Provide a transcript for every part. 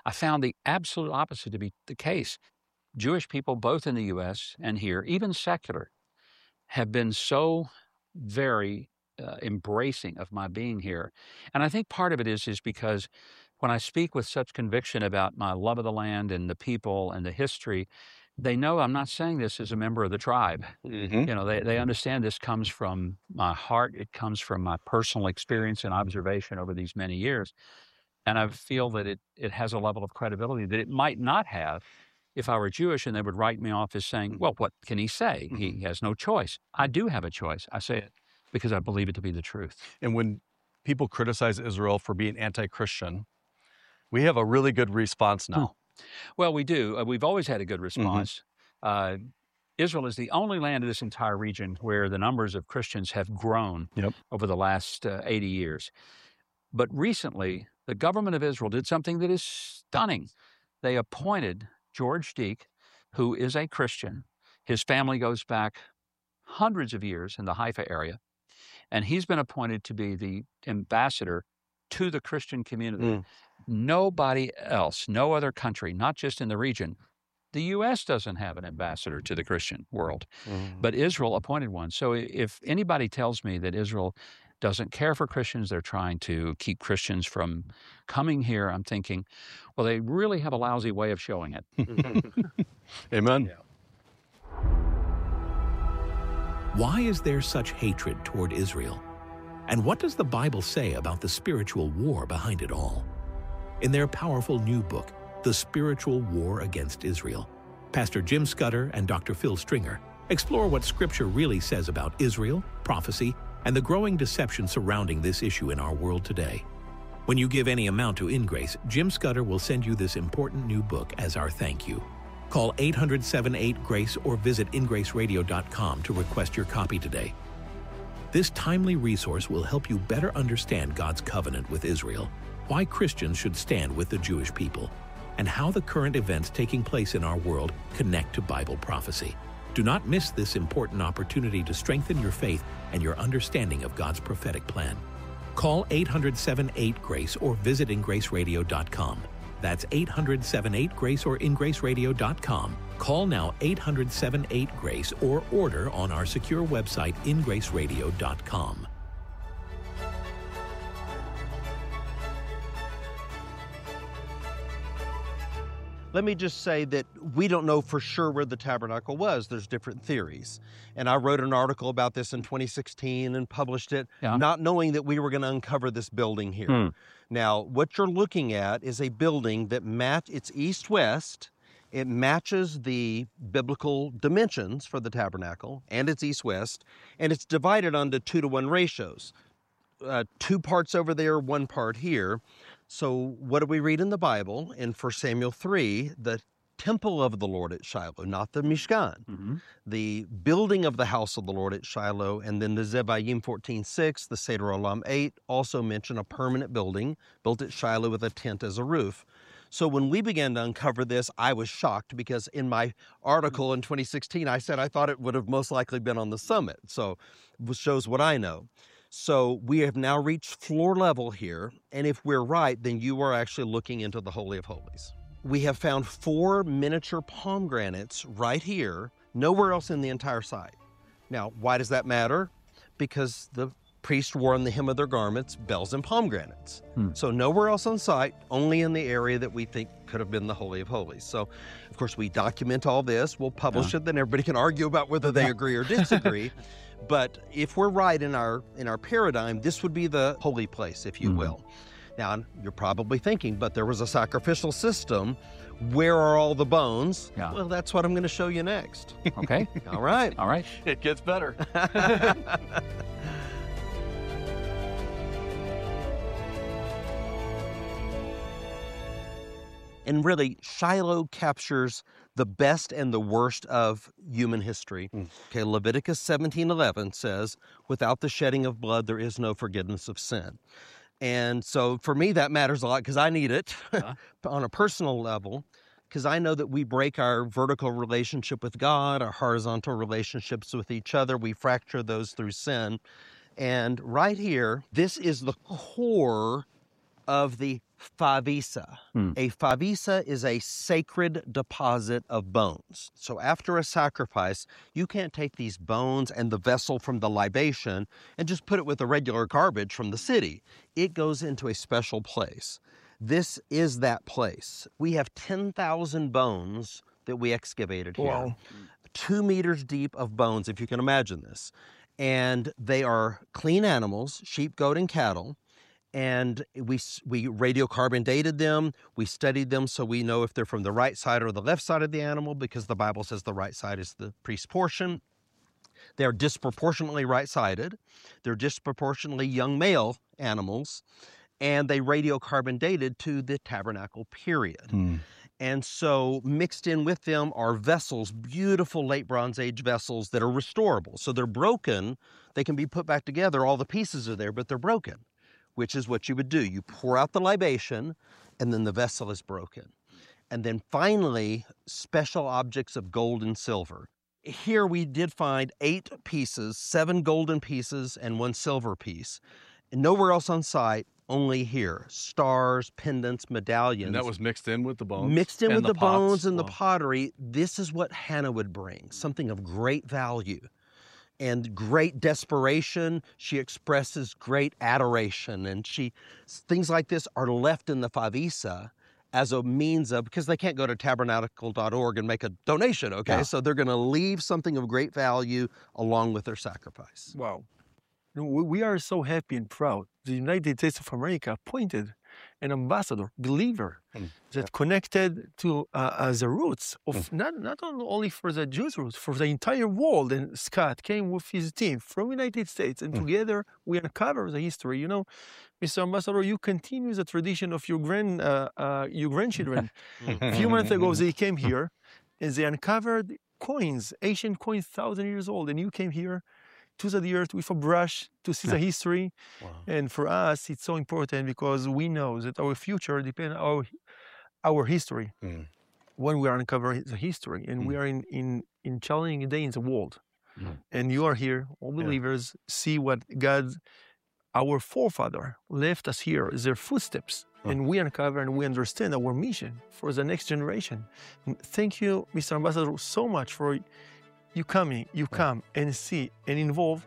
I found the absolute opposite to be the case. Jewish people, both in the U.S. and here, even secular, have been so very embracing of my being here. And I think part of it is because when I speak with such conviction about my love of the land and the people and the history, they know I'm not saying this as a member of the tribe. Mm-hmm. You know, they understand this comes from my heart. It comes from my personal experience and observation over these many years. And I feel that it has a level of credibility that it might not have if I were Jewish, and they would write me off as saying, well, what can he say? He has no choice. I do have a choice. I say it because I believe it to be the truth. And when people criticize Israel for being anti-Christian, we have a really good response now. Well, we do. We've always had a good response. Israel is the only land in this entire region where the numbers of Christians have grown over the last 80 years. But recently, the government of Israel did something that is stunning. They appointed George Deek, who is a Christian. His family goes back hundreds of years in the Haifa area, and he's been appointed to be the ambassador to the Christian community. Nobody else, no other country, not just in the region. The U.S. doesn't have an ambassador to the Christian world, but Israel appointed one. So if anybody tells me that Israel doesn't care for Christians, they're trying to keep Christians from coming here, I'm thinking, well, they really have a lousy way of showing it. Amen. Yeah. Why is there such hatred toward Israel? And what does the Bible say about the spiritual war behind it all? In their powerful new book, The Spiritual War Against Israel, Pastor Jim Scudder and Dr. Phil Stringer explore what Scripture really says about Israel, prophecy, and the growing deception surrounding this issue in our world today. When you give any amount to InGrace, Jim Scudder will send you this important new book as our thank you. Call 800-78-GRACE or visit ingraceradio.com to request your copy today. This timely resource will help you better understand God's covenant with Israel, why Christians should stand with the Jewish people, and how the current events taking place in our world connect to Bible prophecy. Do not miss this important opportunity to strengthen your faith and your understanding of God's prophetic plan. Call 800-78-GRACE or visit ingraceradio.com. That's 800-78-GRACE or ingraceradio.com. Call now 800-78-GRACE or order on our secure website ingraceradio.com. Let me just say that we don't know for sure where the tabernacle was. There's different theories. And I wrote an article about this in 2016 and published it, not knowing that we were going to uncover this building here. Now, what you're looking at is a building that it's east-west. It matches the biblical dimensions for the tabernacle, and it's east-west, and it's divided onto 2-to-1 ratios. 2 parts over there, 1 part here. So what do we read in the Bible? In 1 Samuel 3, the temple of the Lord at Shiloh, not the Mishkan. The building of the house of the Lord at Shiloh, and then the Zeba'im 14:6, the Seder Olam 8, also mention a permanent building built at Shiloh with a tent as a roof. So when we began to uncover this, I was shocked because in my article in 2016, I said I thought it would have most likely been on the summit. So it shows what I know. So we have now reached floor level here, and if we're right, then you are actually looking into the Holy of Holies. We have found 4 miniature pomegranates right here, nowhere else in the entire site. Now, why does that matter? Because the priests wore on the hem of their garments bells and pomegranates. So nowhere else on site, only in the area that we think could have been the Holy of Holies. So, of course, we document all this, we'll publish it, then everybody can argue about whether they agree or disagree. But if we're right in our paradigm, this would be the holy place, if you will. Now, you're probably thinking, but there was a sacrificial system. Where are all the bones? Well, that's what I'm going to show you next. Okay. All right. All right. It gets better. And really, Shiloh captures the best and the worst of human history. Okay, Leviticus 17:11 says, without the shedding of blood, there is no forgiveness of sin. And so for me, that matters a lot because I need it on a personal level, because I know that we break our vertical relationship with God, our horizontal relationships with each other. We fracture those through sin. And right here, this is the core of the Favisa. A favisa is a sacred deposit of bones. So after a sacrifice, you can't take these bones and the vessel from the libation and just put it with the regular garbage from the city. It goes into a special place. This is that place. We have 10,000 bones that we excavated here. Wow. 2 meters deep of bones, if you can imagine this. And they are clean animals, sheep, goat, and cattle. And we radiocarbon dated them. We studied them so we know if they're from the right side or the left side of the animal, because the Bible says the right side is the priest's portion. They're disproportionately right-sided. They're disproportionately young male animals. And they radiocarbon dated to the tabernacle period. And so mixed in with them are vessels, beautiful late Bronze Age vessels that are restorable. So they're broken. They can be put back together. All the pieces are there, but they're broken, which is what you would do. You pour out the libation, and then the vessel is broken. And then finally, special objects of gold and silver. Here we did find 8 pieces, 7 golden pieces and 1 silver piece. And nowhere else on site, only here. Stars, pendants, medallions. And that was mixed in with the bones? Mixed in with the bones pots. and the pottery. This is what Hannah would bring, something of great value and great desperation. She expresses great adoration, and things like this are left in the favisa as a means of, because they can't go to tabernacle.org and make a donation, okay? Yeah. So they're going to leave something of great value along with their sacrifice. Wow. We are so happy and proud. The United States of America appointed an ambassador, believer, that connected to the roots of not only for the Jews' roots, for the entire world. And Scott came with his team from the United States, and together we uncover the history. You know, Mr. Ambassador, you continue the tradition of your grandchildren. A few months ago, they came here, and they uncovered coins, ancient coins, 1,000 years old, and you came here to the earth with a brush to see the history. Wow. And for us, it's so important because we know that our future depends on our history. When we are uncovering the history, and we are in challenging day in the world. And you are here, all believers, see what God, our forefather, left us here, their footsteps. And we uncover and we understand our mission for the next generation. Thank you, Mr. Ambassador, so much for you coming, you come and see and involve,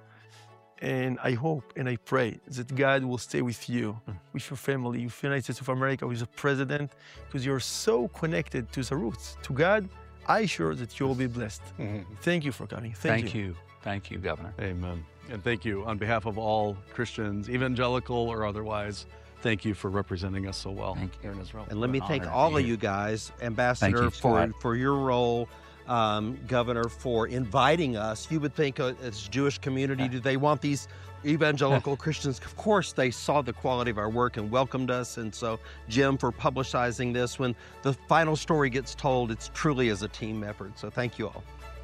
and I hope and I pray that God will stay with you, with your family, with the United States of America, with the president, because you're so connected to the roots, to God. I'm sure that you'll be blessed. Thank you for coming. Thank you. Thank you, Governor. Amen. And thank you on behalf of all Christians, evangelical or otherwise. Thank you for representing us so well here in Israel. And let me thank all of you guys, Ambassador, for your role. Governor, for inviting us. You would think as Jewish community, do they want these evangelical Christians? Of course, they saw the quality of our work and welcomed us. And so, Jim, for publicizing this. When the final story gets told, it's truly as a team effort. So thank you all.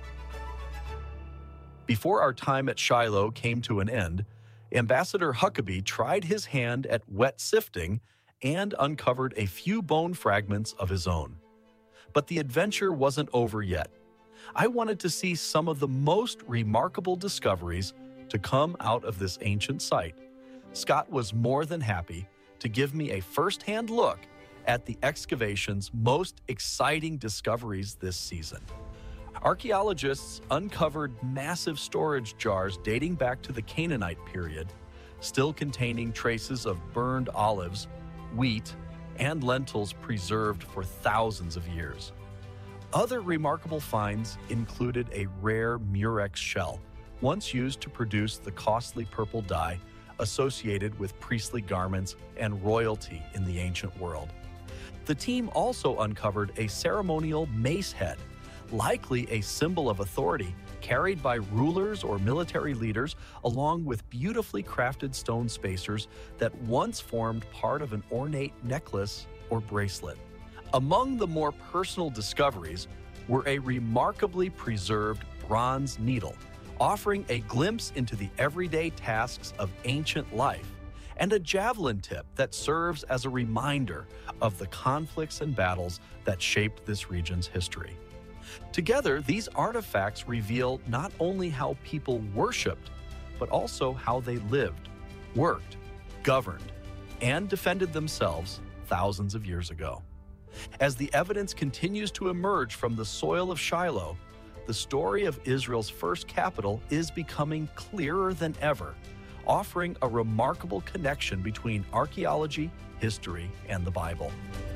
Before our time at Shiloh came to an end, Ambassador Huckabee tried his hand at wet sifting and uncovered a few bone fragments of his own. But the adventure wasn't over yet. I wanted to see some of the most remarkable discoveries to come out of this ancient site. Scott was more than happy to give me a first-hand look at the excavation's most exciting discoveries this season. Archaeologists uncovered massive storage jars dating back to the Canaanite period, still containing traces of burned olives, wheat, and lentils preserved for thousands of years. Other remarkable finds included a rare murex shell, once used to produce the costly purple dye associated with priestly garments and royalty in the ancient world. The team also uncovered a ceremonial mace head, likely a symbol of authority carried by rulers or military leaders, along with beautifully crafted stone spacers that once formed part of an ornate necklace or bracelet. Among the more personal discoveries were a remarkably preserved bronze needle, offering a glimpse into the everyday tasks of ancient life, and a javelin tip that serves as a reminder of the conflicts and battles that shaped this region's history. Together, these artifacts reveal not only how people worshipped, but also how they lived, worked, governed, and defended themselves thousands of years ago. As the evidence continues to emerge from the soil of Shiloh, the story of Israel's first capital is becoming clearer than ever, offering a remarkable connection between archaeology, history, and the Bible.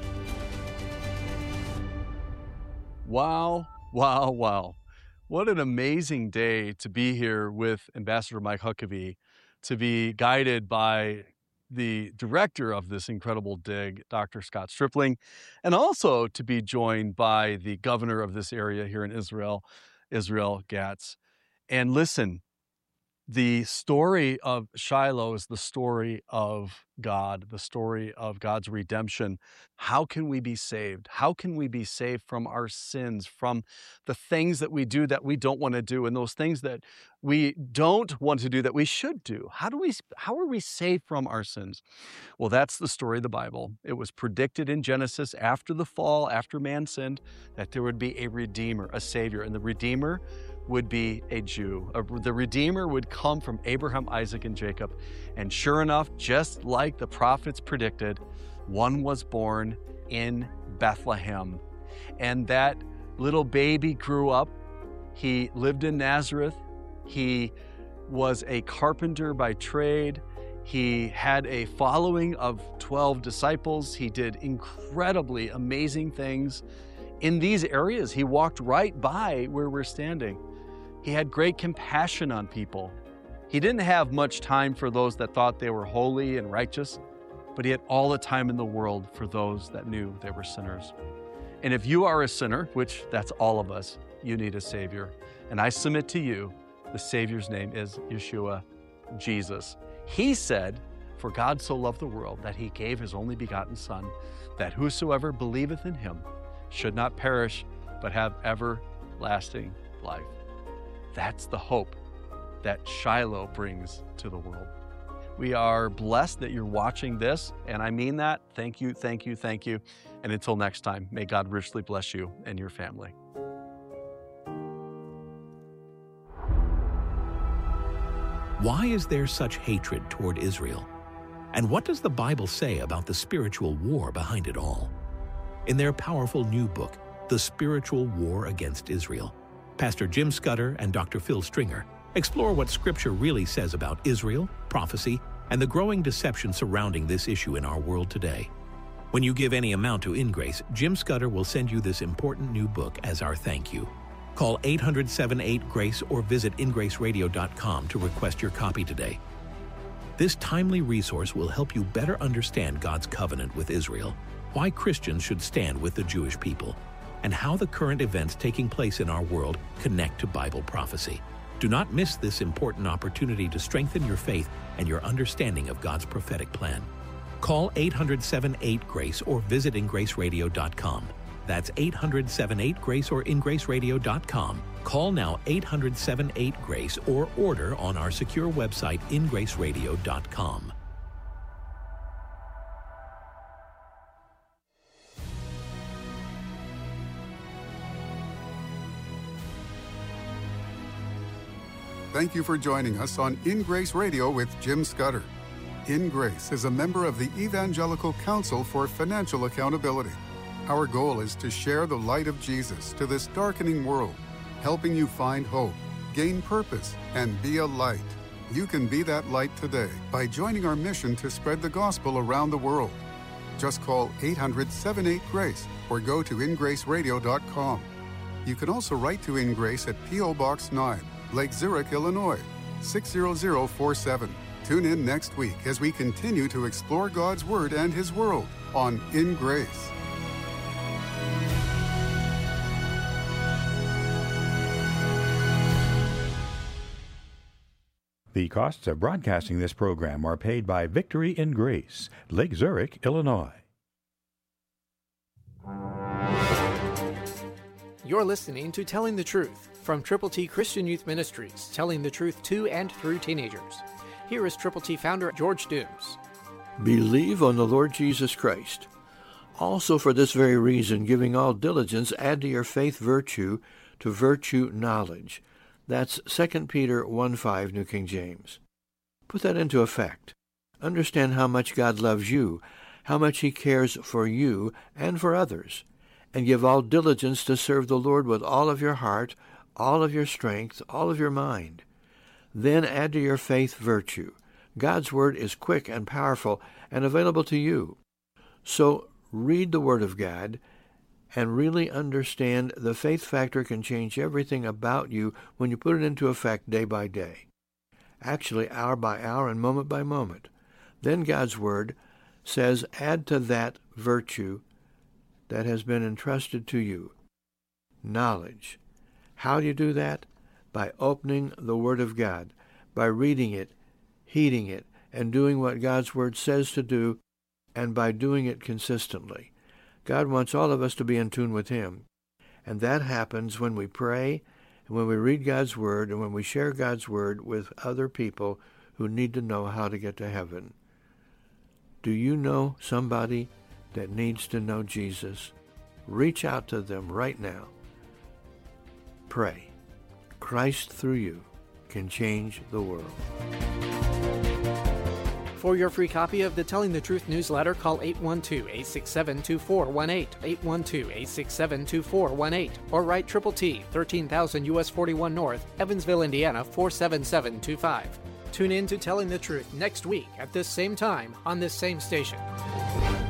Wow, wow, wow. What an amazing day to be here with Ambassador Mike Huckabee, to be guided by the director of this incredible dig, Dr. Scott Stripling, and also to be joined by the governor of this area here in Israel, Israel Gatz. And listen, the story of Shiloh is the story of God, the story of God's redemption. How can we be saved? How can we be saved from our sins, from the things that we do that we don't want to do, and those things that we don't want to do that we should do? How are we saved from our sins? Well, that's the story of the Bible. It was predicted in Genesis after the fall, after man sinned, that there would be a Redeemer, a Savior, and the Redeemer would be a Jew. The Redeemer would come from Abraham, Isaac, and Jacob. And sure enough, just like the prophets predicted, one was born in Bethlehem. And that little baby grew up. He lived in Nazareth. He was a carpenter by trade. He had a following of 12 disciples. He did incredibly amazing things in these areas. He walked right by where we're standing. He had great compassion on people. He didn't have much time for those that thought they were holy and righteous, but he had all the time in the world for those that knew they were sinners. And if you are a sinner, which that's all of us, you need a Savior. And I submit to you, the Savior's name is Yeshua, Jesus. He said, "For God so loved the world that he gave his only begotten Son, that whosoever believeth in him should not perish, but have everlasting life." That's the hope that Shiloh brings to the world. We are blessed that you're watching this, and I mean that. Thank you, thank you, thank you. And until next time, may God richly bless you and your family. Why is there such hatred toward Israel? And what does the Bible say about the spiritual war behind it all? In their powerful new book, The Spiritual War Against Israel, Pastor Jim Scudder and Dr. Phil Stringer explore what Scripture really says about Israel, prophecy, and the growing deception surrounding this issue in our world today. When you give any amount to InGrace, Jim Scudder will send you this important new book as our thank you. Call 800-78-GRACE or visit ingraceradio.com to request your copy today. This timely resource will help you better understand God's covenant with Israel, why Christians should stand with the Jewish people, and how the current events taking place in our world connect to Bible prophecy. Do not miss this important opportunity to strengthen your faith and your understanding of God's prophetic plan. Call 800-78-GRACE or visit ingraceradio.com. That's 800-78-GRACE or ingraceradio.com. Call now 800-78-GRACE or order on our secure website ingraceradio.com. Thank you for joining us on In Grace Radio with Jim Scudder. In Grace is a member of the Evangelical Council for Financial Accountability. Our goal is to share the light of Jesus to this darkening world, helping you find hope, gain purpose, and be a light. You can be that light today by joining our mission to spread the gospel around the world. Just call 800-78-GRACE or go to ingraceradio.com. You can also write to In Grace at P.O. Box 9, Lake Zurich, Illinois, 60047. Tune in next week as we continue to explore God's Word and His world on In Grace. The costs of broadcasting this program are paid by Victory in Grace, Lake Zurich, Illinois. You're listening to Telling the Truth from Triple T Christian Youth Ministries, telling the truth to and through teenagers. Here is Triple T founder George Dooms. Believe on the Lord Jesus Christ. Also for this very reason, giving all diligence, add to your faith virtue, to virtue knowledge. That's 2 Peter 1:5, New King James. Put that into effect. Understand how much God loves you, how much he cares for you and for others, and give all diligence to serve the Lord with all of your heart, all of your strength, all of your mind. Then add to your faith virtue. God's Word is quick and powerful and available to you. So read the Word of God and really understand the faith factor can change everything about you when you put it into effect day by day. Actually, hour by hour and moment by moment. Then God's Word says, add to that virtue that has been entrusted to you. Knowledge. How do you do that? By opening the Word of God, by reading it, heeding it, and doing what God's Word says to do, and by doing it consistently. God wants all of us to be in tune with Him. And that happens when we pray, and when we read God's Word, and when we share God's Word with other people who need to know how to get to heaven. Do you know somebody that needs to know Jesus? Reach out to them right now. Pray. Christ through you can change the world. For your free copy of the Telling the Truth newsletter, call 812-867-2418, 812-867-2418, or write Triple T, 13,000 U.S. 41 North, Evansville, Indiana, 47725. Tune in to Telling the Truth next week at this same time on this same station.